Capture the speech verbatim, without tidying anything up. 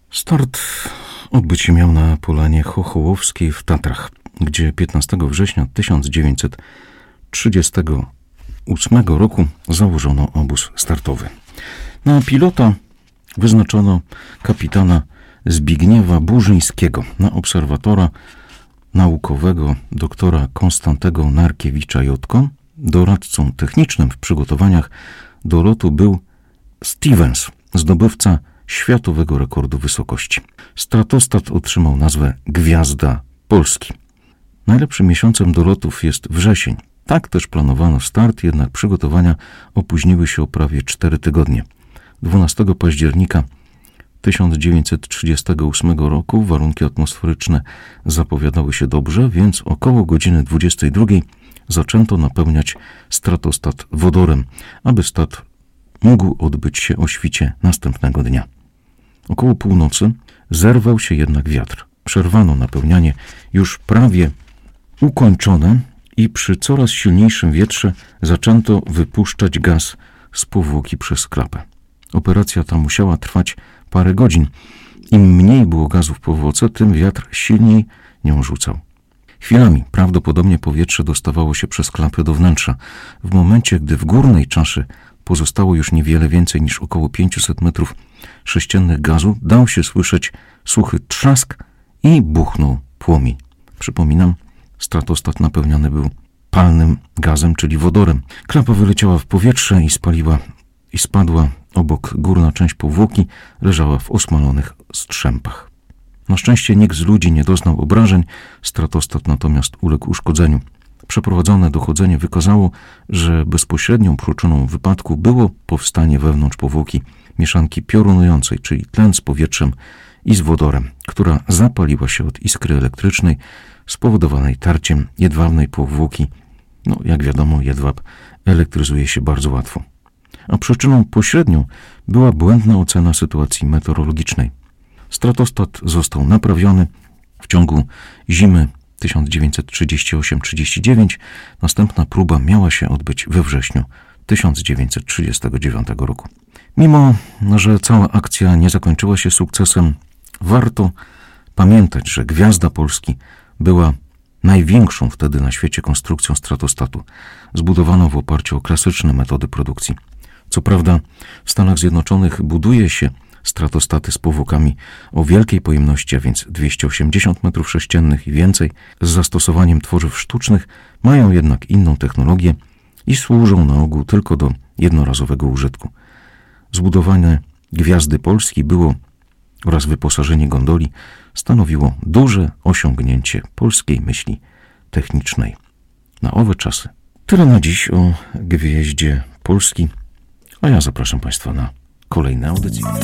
Start odbyć się miał na Polanie Chochołowskiej w Tatrach, gdzie piętnastego września tysiąc dziewięćset trzydziestego ósmego roku założono obóz startowy. Na pilota wyznaczono kapitana Zbigniewa Burzyńskiego, na obserwatora naukowego doktora Konstantego Narkiewicza-Jotko. Doradcą technicznym w przygotowaniach do lotu był Stevens, zdobywca światowego rekordu wysokości. Stratostat otrzymał nazwę Gwiazda Polski. Najlepszym miesiącem do lotów jest wrzesień. Tak też planowano start, jednak przygotowania opóźniły się o prawie cztery tygodnie. dwunastego października tysiąc dziewięćset trzydziestego ósmego roku warunki atmosferyczne zapowiadały się dobrze, więc około godziny dwudziestej drugiej zaczęto napełniać stratostat wodorem, aby start mógł odbyć się o świcie następnego dnia. Około północy zerwał się jednak wiatr. Przerwano napełnianie już prawie ukończone i przy coraz silniejszym wietrze zaczęto wypuszczać gaz z powłoki przez klapę. Operacja ta musiała trwać parę godzin. Im mniej było gazu w powłoce, tym wiatr silniej nią rzucał. Chwilami prawdopodobnie powietrze dostawało się przez klapę do wnętrza. W momencie, gdy w górnej czaszy pozostało już niewiele więcej niż około pięćset metrów sześciennych gazu, dał się słyszeć suchy trzask i buchnął płomień. Przypominam, stratostat napełniony był palnym gazem, czyli wodorem. Klapa wyleciała w powietrze i spaliła i spadła obok. Górna część powłoki leżała w osmalonych strzępach. Na szczęście nikt z ludzi nie doznał obrażeń, stratostat natomiast uległ uszkodzeniu. Przeprowadzone dochodzenie wykazało, że bezpośrednią przyczyną wypadku było powstanie wewnątrz powłoki mieszanki piorunującej, czyli tlen z powietrzem i z wodorem, która zapaliła się od iskry elektrycznej spowodowanej tarciem jedwabnej powłoki. No, jak wiadomo, jedwab elektryzuje się bardzo łatwo. A przyczyną pośrednią była błędna ocena sytuacji meteorologicznej. Stratostat został naprawiony w ciągu zimy tysiąc dziewięćset trzydziestego ósmego trzydziestego dziewiątego. Następna próba miała się odbyć we wrześniu tysiąc dziewięćset trzydziestego dziewiątego roku. Mimo że cała akcja nie zakończyła się sukcesem, warto pamiętać, że Gwiazda Polski była największą wtedy na świecie konstrukcją stratostatu, zbudowaną w oparciu o klasyczne metody produkcji. Co prawda w Stanach Zjednoczonych buduje się stratostaty z powłokami o wielkiej pojemności, a więc dwieście osiemdziesiąt metrów sześciennych i więcej, z zastosowaniem tworzyw sztucznych, mają jednak inną technologię i służą na ogół tylko do jednorazowego użytku. Zbudowanie Gwiazdy Polski było oraz wyposażenie gondoli stanowiło duże osiągnięcie polskiej myśli technicznej na owe czasy. Tyle na dziś o Gwieździe Polski, a ja zapraszam Państwa na kolejne audycje.